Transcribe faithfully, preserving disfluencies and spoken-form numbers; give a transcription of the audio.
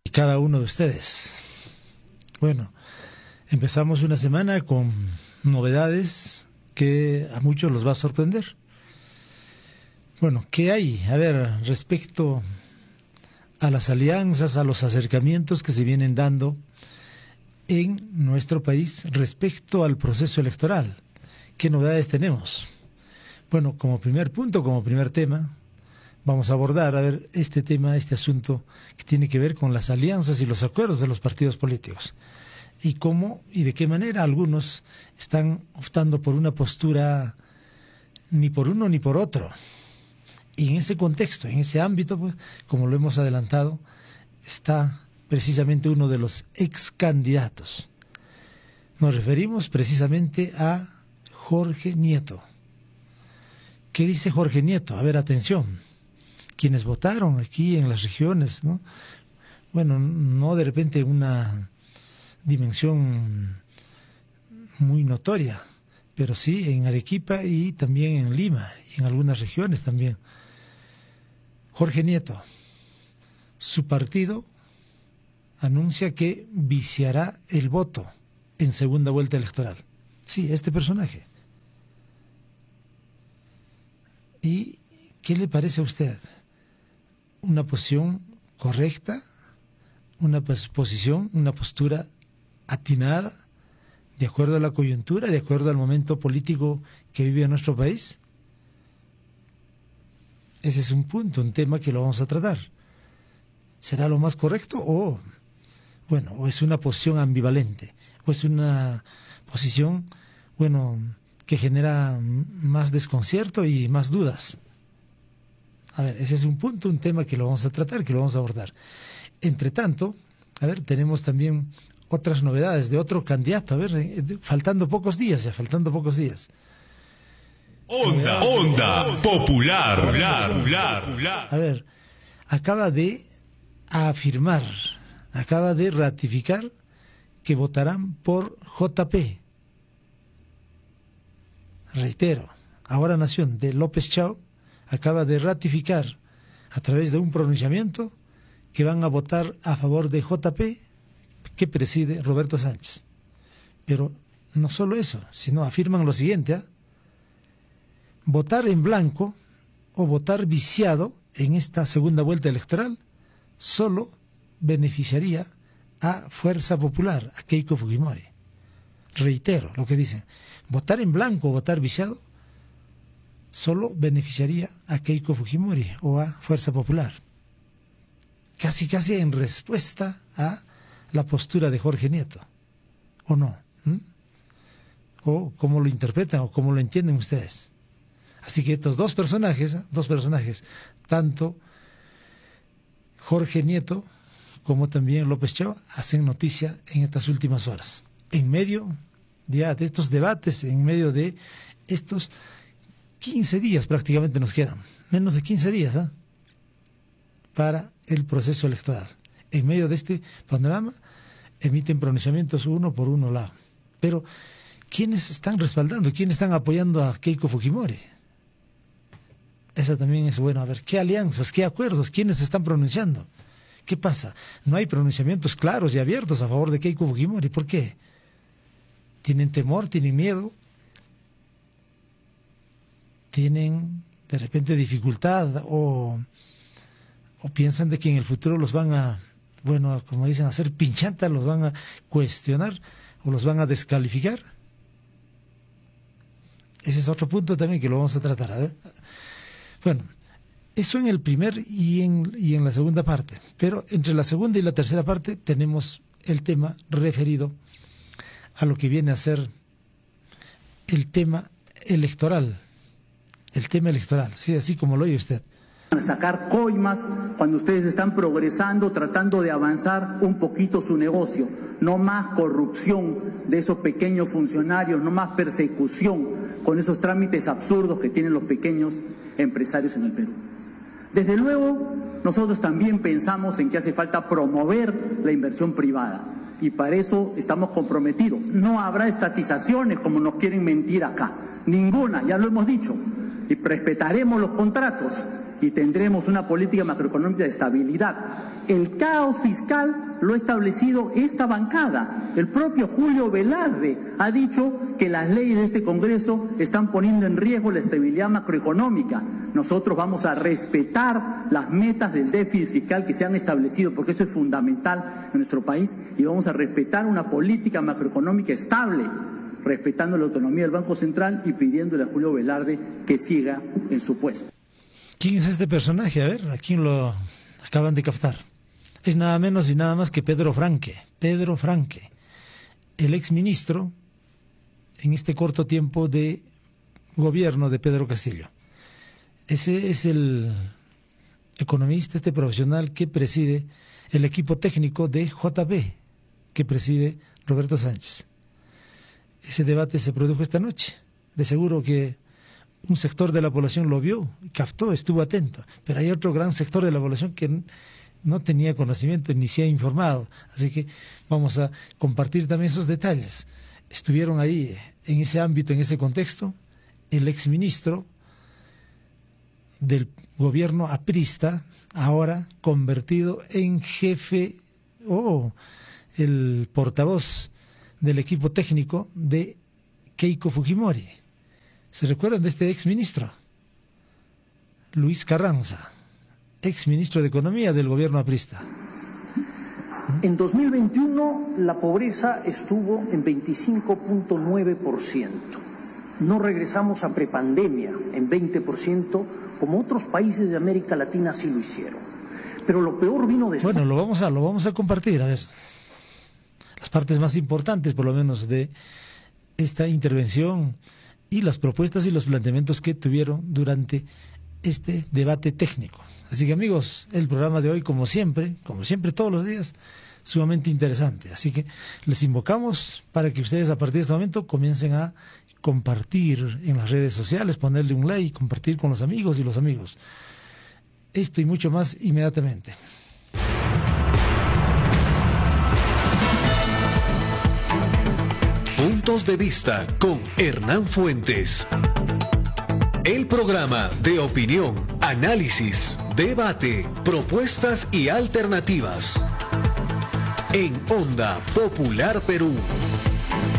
cada uno de ustedes. Bueno, empezamos una semana con novedades que a muchos los va a sorprender. Bueno, ¿qué hay? A ver, respecto a las alianzas, a los acercamientos que se vienen dando en nuestro país respecto al proceso electoral. ¿Qué novedades tenemos? Bueno, como primer punto, como primer tema, vamos a abordar, a ver, este tema, este asunto que tiene que ver con las alianzas y los acuerdos de los partidos políticos. Y cómo y de qué manera algunos están optando por una postura ni por uno ni por otro. Y en ese contexto, en ese ámbito, pues, como lo hemos adelantado, está precisamente uno de los ex candidatos. Nos referimos precisamente a Jorge Nieto. ¿Qué dice Jorge Nieto? A ver, atención. Quienes votaron aquí en las regiones, ¿no? Bueno, no de repente una dimensión muy notoria, pero sí en Arequipa y también en Lima y en algunas regiones también. Jorge Nieto, su partido anuncia que viciará el voto en segunda vuelta electoral. Sí, este personaje. ¿Y qué le parece a usted? ¿Una posición correcta? ¿Una posición, una postura atinada, de acuerdo a la coyuntura, de acuerdo al momento político que vive nuestro país? Ese es un punto, un tema que lo vamos a tratar. ¿Será lo más correcto o, bueno, o es una posición ambivalente, o es una posición, bueno, que genera más desconcierto y más dudas? A ver, ese es un punto, un tema que lo vamos a tratar, que lo vamos a abordar. Entre tanto, a ver, tenemos también otras novedades de otro candidato, a ver, faltando pocos días ya, faltando pocos días. Onda, onda, popular, popular, popular. A ver, acaba de afirmar, acaba de ratificar que votarán por J P. Reitero, Ahora Nación de López Chao acaba de ratificar a través de un pronunciamiento que van a votar a favor de J P, que preside Roberto Sánchez. Pero no solo eso, sino afirman lo siguiente, ¿eh? Votar en blanco o votar viciado en esta segunda vuelta electoral solo beneficiaría a Fuerza Popular, a Keiko Fujimori. Reitero lo que dicen, votar en blanco o votar viciado solo beneficiaría a Keiko Fujimori o a Fuerza Popular. Casi casi en respuesta a la postura de Jorge Nieto, ¿o no? ¿Mm? ¿O cómo lo interpretan o cómo lo entienden ustedes? Así que estos dos personajes, dos personajes, tanto Jorge Nieto como también López Chao, hacen noticia en estas últimas horas. En medio ya de estos debates, en medio de estos quince días prácticamente nos quedan, menos de quince días, ¿eh? para el proceso electoral. En medio de este panorama emiten pronunciamientos uno por uno lado. Pero, ¿quiénes están respaldando? ¿Quiénes están apoyando a Keiko Fujimori? Esa también es bueno. A ver, ¿qué alianzas, qué acuerdos? ¿Quiénes se están pronunciando? ¿Qué pasa? No hay pronunciamientos claros y abiertos a favor de Keiko Fujimori. ¿Por qué? ¿Tienen temor? ¿Tienen miedo? ¿Tienen de repente dificultad? ¿O, o piensan de que en el futuro los van a, bueno, como dicen, a hacer pinchanta, los van a cuestionar o los van a descalificar? Ese es otro punto también que lo vamos a tratar. A ver. Bueno, eso en el primer y en, y en la segunda parte. Pero entre la segunda y la tercera parte tenemos el tema referido a lo que viene a ser el tema electoral. El tema electoral, sí, así como lo oye usted. Sacar coimas cuando ustedes están progresando, tratando de avanzar un poquito su negocio. No más corrupción de esos pequeños funcionarios, no más persecución con esos trámites absurdos que tienen los pequeños empresarios en el Perú. Desde luego, nosotros también pensamos en que hace falta promover la inversión privada y para eso estamos comprometidos. No habrá estatizaciones como nos quieren mentir acá, ninguna, ya lo hemos dicho, y respetaremos los contratos y tendremos una política macroeconómica de estabilidad El caos fiscal lo ha establecido esta bancada. El propio Julio Velarde ha dicho que las leyes de este Congreso están poniendo en riesgo la estabilidad macroeconómica. Nosotros vamos a respetar las metas del déficit fiscal que se han establecido, porque eso es fundamental en nuestro país, y vamos a respetar una política macroeconómica estable, respetando la autonomía del Banco Central y pidiéndole a Julio Velarde que siga en su puesto. ¿Quién es este personaje? A ver, ¿a quién lo acaban de captar? Es nada menos y nada más que Pedro Franque. Pedro Franque, el exministro en este corto tiempo de gobierno de Pedro Castillo. Ese es el economista, este profesional que preside el equipo técnico de J B, que preside Roberto Sánchez. Ese debate se produjo esta noche. De seguro que un sector de la población lo vio, captó, estuvo atento, pero hay otro gran sector de la población que no tenía conocimiento ni se ha informado. Así que vamos a compartir también esos detalles. Estuvieron ahí, en ese ámbito, en ese contexto, el exministro del gobierno aprista, ahora convertido en jefe, o oh, el portavoz del equipo técnico de Keiko Fujimori. ¿Se recuerdan de este exministro? Luis Carranza, exministro de Economía del gobierno aprista. En dos mil veintiuno la pobreza estuvo en veinticinco punto nueve por ciento. No regresamos a prepandemia en veinte por ciento, como otros países de América Latina sí lo hicieron. Pero lo peor vino después. Bueno, lo vamos a, lo vamos a compartir, a ver. Las partes más importantes, por lo menos, de esta intervención y las propuestas y los planteamientos que tuvieron durante este debate técnico. Así que, amigos, el programa de hoy, como siempre, como siempre todos los días, sumamente interesante. Así que les invocamos para que ustedes a partir de este momento comiencen a compartir en las redes sociales, ponerle un like, compartir con los amigos y los amigos. Esto y mucho más inmediatamente. Puntos de vista con Hernán Fuentes. El programa de opinión, análisis, debate, propuestas y alternativas. En Onda Popular Perú.